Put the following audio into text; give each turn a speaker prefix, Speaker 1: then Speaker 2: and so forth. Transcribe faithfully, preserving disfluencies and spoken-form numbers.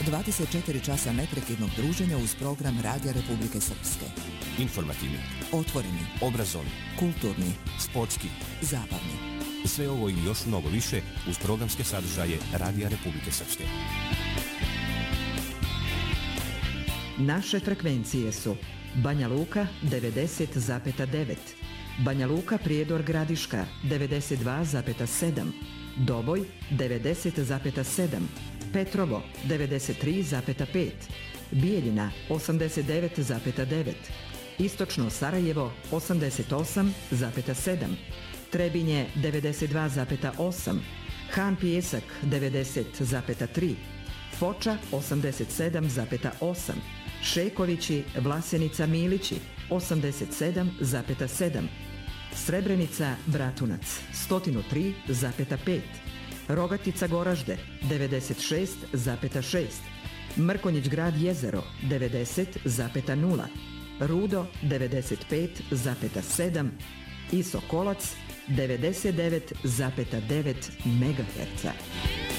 Speaker 1: dvadeset četiri časa neprekidnog druženja uz program Radija Republike Srpske.
Speaker 2: Informativni,
Speaker 1: otvoreni,
Speaker 2: obrazovni,
Speaker 1: kulturni,
Speaker 2: sportski,
Speaker 1: zabavni.
Speaker 2: Sve ovo i još mnogo više uz programske sadržaje Radija Republike Srpske.
Speaker 3: Naše frekvencije su Banja Luka devedeset zarez devet, Banja Luka Prijedor Gradiška devedeset dva zarez sedam, Doboj devedeset zarez sedam, Petrovo devedeset tri zarez pet, Bijeljina osamdeset devet zarez devet, Istočno Sarajevo osamdeset osam zarez sedam, Trebinje devedeset dva zarez osam, Han Pijesak devedeset zarez tri, Foča osamdeset sedam zarez osam, Šekovići, Vlasenica, Milići osamdeset sedam zarez sedam, Srebrenica, Bratunac sto tri zarez pet, Rogatica, Goražde devedeset šest zarez šest, Mrkonjić Grad Jezero devedeset zarez nula, Rudo devedeset pet zarez sedam i Sokolac devedeset devet zarez devet megaherca.